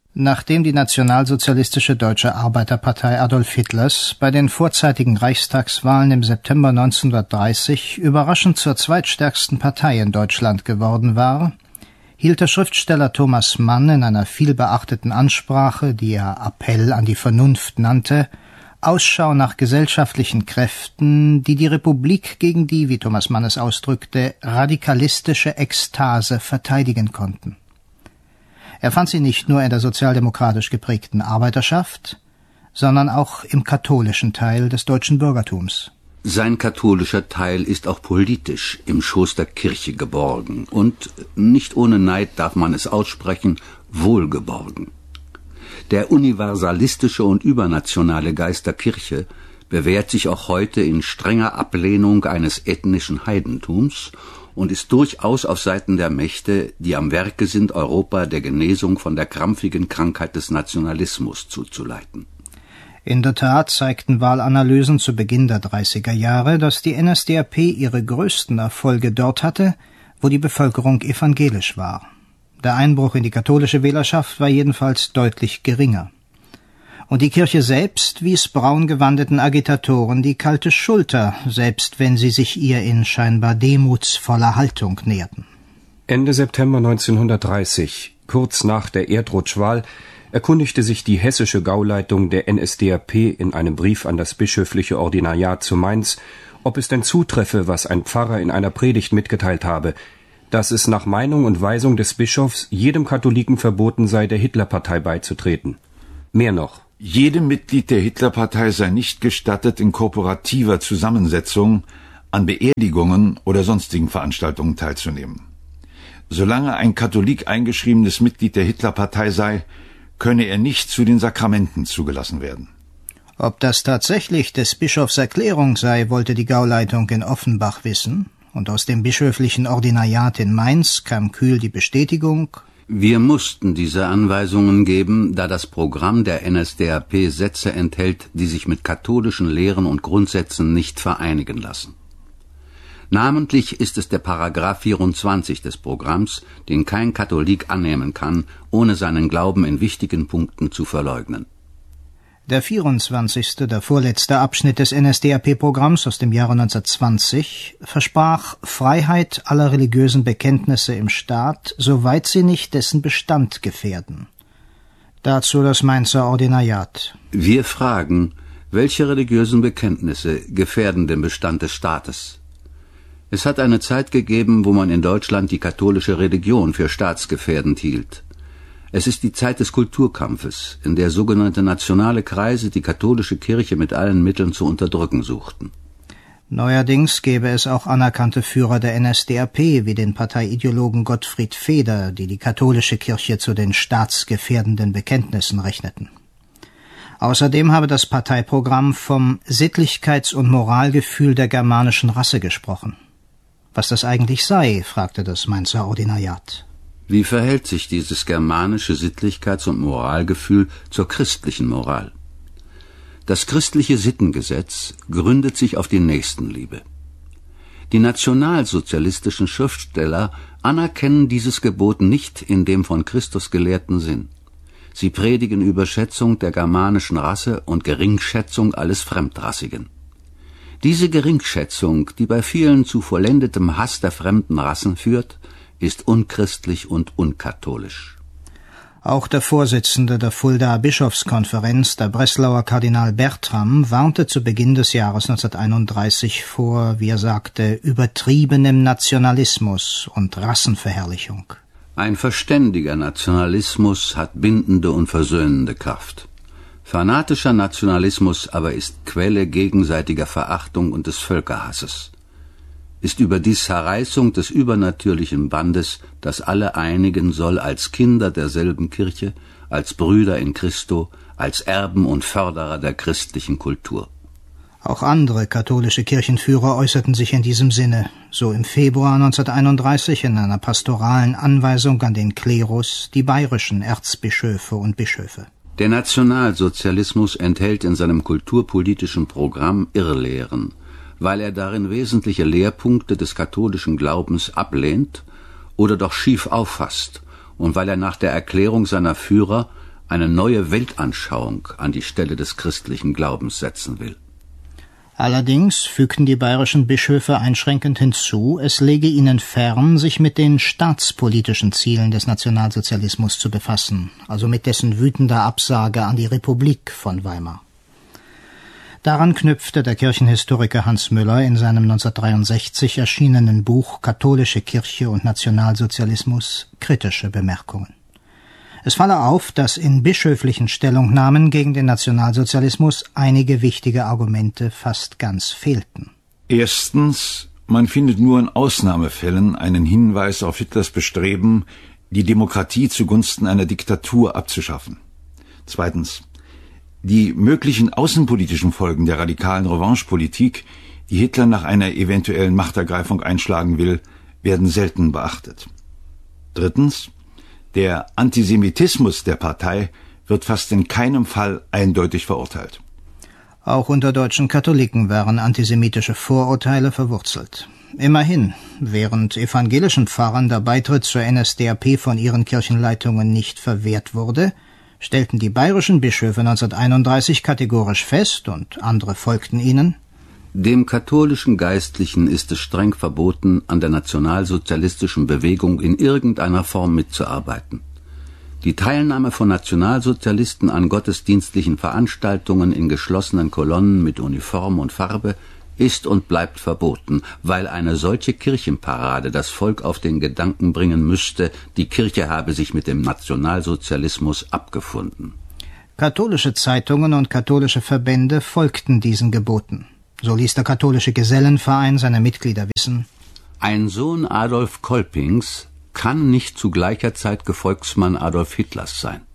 Nachdem die Nationalsozialistische Deutsche Arbeiterpartei Adolf Hitlers bei den vorzeitigen Reichstagswahlen im September 1930 überraschend zur zweitstärksten Partei in Deutschland geworden war, hielt der Schriftsteller Thomas Mann in einer vielbeachteten Ansprache, die er Appell an die Vernunft nannte, Ausschau nach gesellschaftlichen Kräften, die die Republik gegen die, wie Thomas Mann es ausdrückte, radikalistische Ekstase verteidigen konnten. Er fand sie nicht nur in der sozialdemokratisch geprägten Arbeiterschaft, sondern auch im katholischen Teil des deutschen Bürgertums. Sein katholischer Teil ist auch politisch im Schoß der Kirche geborgen und, nicht ohne Neid darf man es aussprechen, wohlgeborgen. Der universalistische und übernationale Geist der Kirche bewährt sich auch heute in strenger Ablehnung eines ethnischen Heidentums und ist durchaus auf Seiten der Mächte, die am Werke sind, Europa der Genesung von der krampfigen Krankheit des Nationalismus zuzuleiten. In der Tat zeigten Wahlanalysen zu Beginn der 30er Jahre, dass die NSDAP ihre größten Erfolge dort hatte, wo die Bevölkerung evangelisch war. Der Einbruch in die katholische Wählerschaft war jedenfalls deutlich geringer. Und die Kirche selbst wies braun gewandeten Agitatoren die kalte Schulter, selbst wenn sie sich ihr in scheinbar demutsvoller Haltung näherten. Ende September 1930, kurz nach der Erdrutschwahl, erkundigte sich die hessische Gauleitung der NSDAP in einem Brief an das bischöfliche Ordinariat zu Mainz, ob es denn zutreffe, was ein Pfarrer in einer Predigt mitgeteilt habe, dass es nach Meinung und Weisung des Bischofs jedem Katholiken verboten sei, der Hitlerpartei beizutreten. Mehr noch. Jedem Mitglied der Hitlerpartei sei nicht gestattet, in korporativer Zusammensetzung an Beerdigungen oder sonstigen Veranstaltungen teilzunehmen. Solange ein Katholik eingeschriebenes Mitglied der Hitlerpartei sei, könne er nicht zu den Sakramenten zugelassen werden. Ob das tatsächlich des Bischofs Erklärung sei, wollte die Gauleitung in Offenbach wissen, und aus dem bischöflichen Ordinariat in Mainz kam kühl die Bestätigung: Wir mussten diese Anweisungen geben, da das Programm der NSDAP Sätze enthält, die sich mit katholischen Lehren und Grundsätzen nicht vereinigen lassen. Namentlich ist es der Paragraph 24 des Programms, den kein Katholik annehmen kann, ohne seinen Glauben in wichtigen Punkten zu verleugnen. Der 24., der vorletzte Abschnitt des NSDAP-Programms aus dem Jahre 1920, versprach Freiheit aller religiösen Bekenntnisse im Staat, soweit sie nicht dessen Bestand gefährden. Dazu das Mainzer Ordinariat. Wir fragen, welche religiösen Bekenntnisse gefährden den Bestand des Staates? Es hat eine Zeit gegeben, wo man in Deutschland die katholische Religion für staatsgefährdend hielt. Es ist die Zeit des Kulturkampfes, in der sogenannte nationale Kreise die katholische Kirche mit allen Mitteln zu unterdrücken suchten. Neuerdings gäbe es auch anerkannte Führer der NSDAP, wie den Parteiideologen Gottfried Feder, die die katholische Kirche zu den staatsgefährdenden Bekenntnissen rechneten. Außerdem habe das Parteiprogramm vom Sittlichkeits- und Moralgefühl der germanischen Rasse gesprochen. Was das eigentlich sei, fragte das Mainzer Ordinariat. Wie verhält sich dieses germanische Sittlichkeits- und Moralgefühl zur christlichen Moral? Das christliche Sittengesetz gründet sich auf die Nächstenliebe. Die nationalsozialistischen Schriftsteller anerkennen dieses Gebot nicht in dem von Christus gelehrten Sinn. Sie predigen Überschätzung der germanischen Rasse und Geringschätzung alles Fremdrassigen. Diese Geringschätzung, die bei vielen zu vollendetem Hass der fremden Rassen führt, ist unchristlich und unkatholisch. Auch der Vorsitzende der Fuldaer Bischofskonferenz, der Breslauer Kardinal Bertram, warnte zu Beginn des Jahres 1931 vor, wie er sagte, übertriebenem Nationalismus und Rassenverherrlichung. Ein verständiger Nationalismus hat bindende und versöhnende Kraft. Fanatischer Nationalismus aber ist Quelle gegenseitiger Verachtung und des Völkerhasses. Ist überdies Zerreißung des übernatürlichen Bandes, das alle einigen soll als Kinder derselben Kirche, als Brüder in Christo, als Erben und Förderer der christlichen Kultur. Auch andere katholische Kirchenführer äußerten sich in diesem Sinne, so im Februar 1931 in einer pastoralen Anweisung an den Klerus, die bayerischen Erzbischöfe und Bischöfe. Der Nationalsozialismus enthält in seinem kulturpolitischen Programm Irrlehren, weil er darin wesentliche Lehrpunkte des katholischen Glaubens ablehnt oder doch schief auffasst und weil er nach der Erklärung seiner Führer eine neue Weltanschauung an die Stelle des christlichen Glaubens setzen will. Allerdings fügten die bayerischen Bischöfe einschränkend hinzu, es lege ihnen fern, sich mit den staatspolitischen Zielen des Nationalsozialismus zu befassen, also mit dessen wütender Absage an die Republik von Weimar. Daran knüpfte der Kirchenhistoriker Hans Müller in seinem 1963 erschienenen Buch Katholische Kirche und Nationalsozialismus kritische Bemerkungen. Es falle auf, dass in bischöflichen Stellungnahmen gegen den Nationalsozialismus einige wichtige Argumente fast ganz fehlten. Erstens, man findet nur in Ausnahmefällen einen Hinweis auf Hitlers Bestreben, die Demokratie zugunsten einer Diktatur abzuschaffen. Zweitens, die möglichen außenpolitischen Folgen der radikalen Revanchepolitik, die Hitler nach einer eventuellen Machtergreifung einschlagen will, werden selten beachtet. Drittens, der Antisemitismus der Partei wird fast in keinem Fall eindeutig verurteilt. Auch unter deutschen Katholiken waren antisemitische Vorurteile verwurzelt. Immerhin, während evangelischen Pfarrern der Beitritt zur NSDAP von ihren Kirchenleitungen nicht verwehrt wurde, stellten die bayerischen Bischöfe 1931 kategorisch fest, und andere folgten ihnen: Dem katholischen Geistlichen ist es streng verboten, an der nationalsozialistischen Bewegung in irgendeiner Form mitzuarbeiten. Die Teilnahme von Nationalsozialisten an gottesdienstlichen Veranstaltungen in geschlossenen Kolonnen mit Uniform und Farbe ist und bleibt verboten, weil eine solche Kirchenparade das Volk auf den Gedanken bringen müsste, die Kirche habe sich mit dem Nationalsozialismus abgefunden. Katholische Zeitungen und katholische Verbände folgten diesen Geboten. So ließ der katholische Gesellenverein seine Mitglieder wissen: Ein Sohn Adolf Kolpings kann nicht zu gleicher Zeit Gefolgsmann Adolf Hitlers sein.